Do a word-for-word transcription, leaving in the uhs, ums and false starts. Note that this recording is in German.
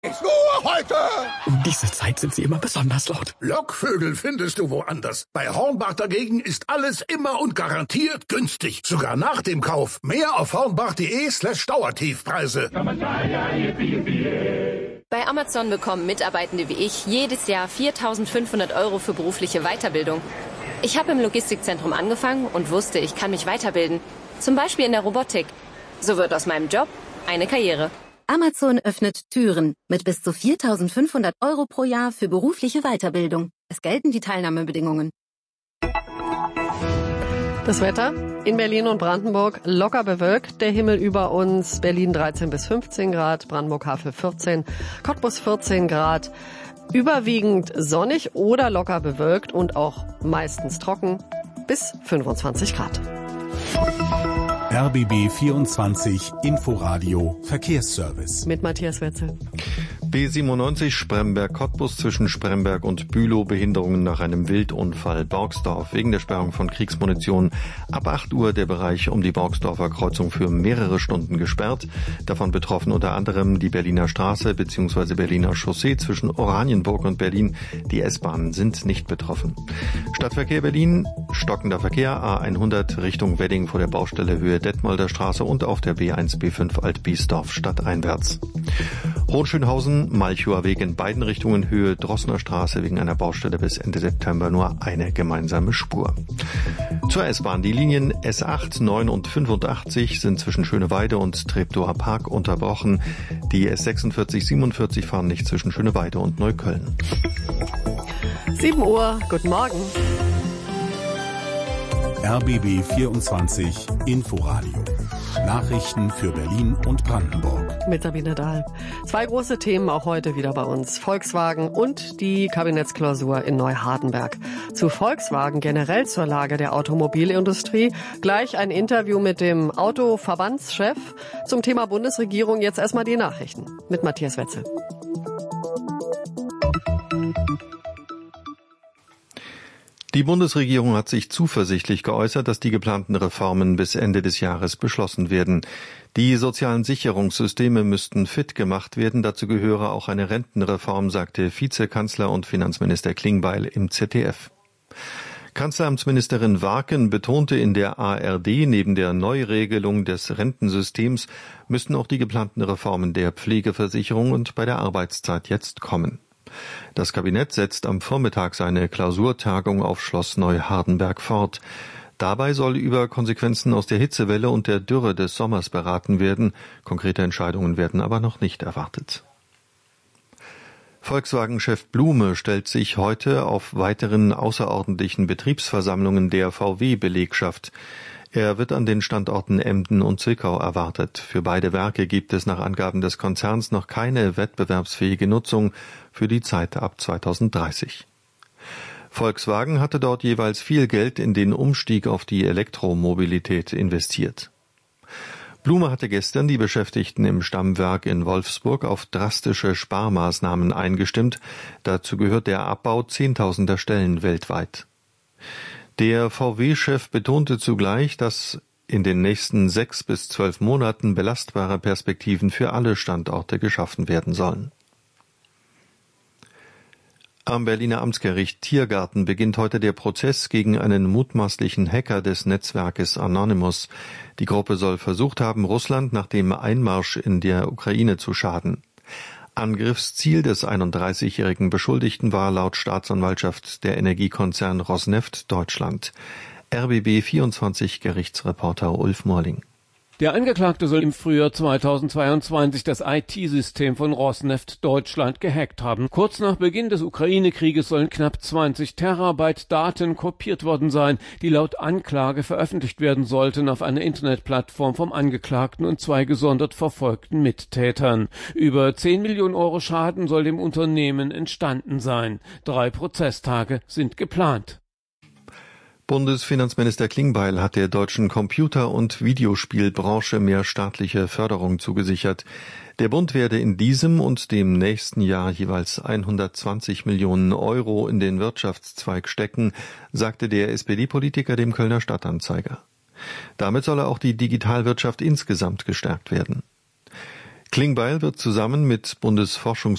Nur heute! Um diese Zeit sind sie immer besonders laut. Lockvögel findest du woanders. Bei Hornbach dagegen ist alles immer und garantiert günstig. Sogar nach dem Kauf. Mehr auf hornbach.de slash Dauertiefpreise. Bei Amazon bekommen Mitarbeitende wie ich jedes Jahr viertausendfünfhundert Euro für berufliche Weiterbildung. Ich habe im Logistikzentrum angefangen und wusste, ich kann mich weiterbilden. Zum Beispiel in der Robotik. So wird aus meinem Job eine Karriere. Amazon öffnet Türen mit bis zu viertausendfünfhundert Euro pro Jahr für berufliche Weiterbildung. Es gelten die Teilnahmebedingungen. Das Wetter in Berlin und Brandenburg locker bewölkt, der Himmel über uns. Berlin dreizehn bis fünfzehn Grad, Brandenburg-Havel vierzehn, Cottbus vierzehn Grad. Überwiegend sonnig oder locker bewölkt und auch meistens trocken bis fünfundzwanzig Grad. R B B vierundzwanzig Inforadio Verkehrsservice. Mit Matthias Wetzel. B siebenundneunzig Spremberg-Cottbus zwischen Spremberg und Bülow, Behinderungen nach einem Wildunfall. Borgsdorf wegen der Sperrung von Kriegsmunition. Ab acht Uhr der Bereich um die Borgsdorfer Kreuzung für mehrere Stunden gesperrt. Davon betroffen unter anderem die Berliner Straße bzw. Berliner Chaussee zwischen Oranienburg und Berlin. Die S-Bahnen sind nicht betroffen. Stadtverkehr Berlin, stockender Verkehr A hundert Richtung Wedding vor der Baustelle Höhe Detmolder Straße und auf der B eins B fünf Altbiesdorf stadteinwärts. Hohenschönhausen, Malchower Weg in beiden Richtungen Höhe Drossner Straße wegen einer Baustelle bis Ende September nur eine gemeinsame Spur. Zur S-Bahn. Die Linien S acht, neun und fünfundachtzig sind zwischen Schöneweide und Treptower Park unterbrochen. Die S sechsundvierzig, siebenundvierzig fahren nicht zwischen Schöneweide und Neukölln. sieben Uhr, guten Morgen. R B B vierundzwanzig Inforadio. Nachrichten für Berlin und Brandenburg. Mit Sabine Dahl. Zwei große Themen auch heute wieder bei uns. Volkswagen und die Kabinettsklausur in Neuhardenberg. Zu Volkswagen generell zur Lage der Automobilindustrie. Gleich ein Interview mit dem Autoverbandschef. Zum Thema Bundesregierung jetzt erstmal die Nachrichten. Mit Matthias Wetzel. Die Bundesregierung hat sich zuversichtlich geäußert, dass die geplanten Reformen bis Ende des Jahres beschlossen werden. Die sozialen Sicherungssysteme müssten fit gemacht werden. Dazu gehöre auch eine Rentenreform, sagte Vizekanzler und Finanzminister Klingbeil im Z D F. Kanzleramtsministerin Warken betonte in der A R D, neben der Neuregelung des Rentensystems müssten auch die geplanten Reformen der Pflegeversicherung und bei der Arbeitszeit jetzt kommen. Das Kabinett setzt am Vormittag seine Klausurtagung auf Schloss Neuhardenberg fort. Dabei soll über Konsequenzen aus der Hitzewelle und der Dürre des Sommers beraten werden. Konkrete Entscheidungen werden aber noch nicht erwartet. Volkswagen-Chef Blume stellt sich heute auf weiteren außerordentlichen Betriebsversammlungen der V W-Belegschaft. Er wird an den Standorten Emden und Zwickau erwartet. Für beide Werke gibt es nach Angaben des Konzerns noch keine wettbewerbsfähige Nutzung für die Zeit ab zweitausenddreißig. Volkswagen hatte dort jeweils viel Geld in den Umstieg auf die Elektromobilität investiert. Blume hatte gestern die Beschäftigten im Stammwerk in Wolfsburg auf drastische Sparmaßnahmen eingestimmt. Dazu gehört der Abbau zehntausender Stellen weltweit. Der V W-Chef betonte zugleich, dass in den nächsten sechs bis zwölf Monaten belastbare Perspektiven für alle Standorte geschaffen werden sollen. Am Berliner Amtsgericht Tiergarten beginnt heute der Prozess gegen einen mutmaßlichen Hacker des Netzwerkes Anonymous. Die Gruppe soll versucht haben, Russland nach dem Einmarsch in der Ukraine zu schaden. Angriffsziel des einunddreißigjährigen Beschuldigten war laut Staatsanwaltschaft der Energiekonzern Rosneft Deutschland. R B B vierundzwanzig Gerichtsreporter Ulf Morling. Der Angeklagte soll im Frühjahr zweitausendzweiundzwanzig das I T-System von Rosneft Deutschland gehackt haben. Kurz nach Beginn des Ukraine-Krieges sollen knapp zwanzig Terabyte Daten kopiert worden sein, die laut Anklage veröffentlicht werden sollten auf einer Internetplattform vom Angeklagten und zwei gesondert verfolgten Mittätern. Über zehn Millionen Euro Schaden soll dem Unternehmen entstanden sein. Drei Prozesstage sind geplant. Bundesfinanzminister Klingbeil hat der deutschen Computer- und Videospielbranche mehr staatliche Förderung zugesichert. Der Bund werde in diesem und dem nächsten Jahr jeweils hundertzwanzig Millionen Euro in den Wirtschaftszweig stecken, sagte der S P D-Politiker dem Kölner Stadtanzeiger. Damit solle auch die Digitalwirtschaft insgesamt gestärkt werden. Klingbeil wird zusammen mit Bundesforschungs